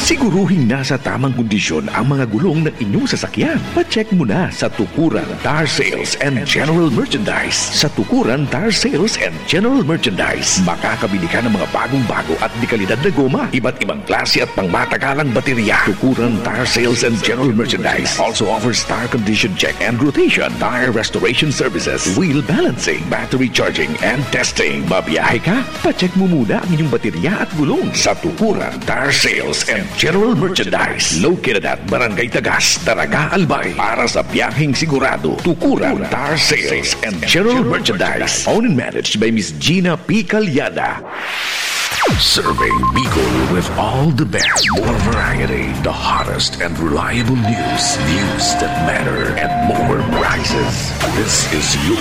Siguruhing nasa tamang kondisyon ang mga gulong ng inyong sasakyan. Pa-check mo na sa Tukuran Tire Sales and General Merchandise. Sa Tukuran Tire Sales and General Merchandise, makakabili ka ng mga bagong-bago at dekalidad na goma, iba't ibang klase at pangmatagalang baterya. Tukuran Tire Sales and General Merchandise also offers tire condition check and rotation, tire restoration services, wheel balancing, battery charging, and testing. Babiyahe ka? Pa-check mo muna ang inyong baterya at gulong sa Tukuran Tire Sales and General Merchandise. Located at Barangay Tagas, Daraga, Albay. Para sa biyaheng sigurado, Tukuran Tire Sales and General Merchandise. Owned and managed by Miss Gina P. Calyada. Serving Bicol with all the best, more variety, the hottest and reliable news that matter, and more prizes. This is your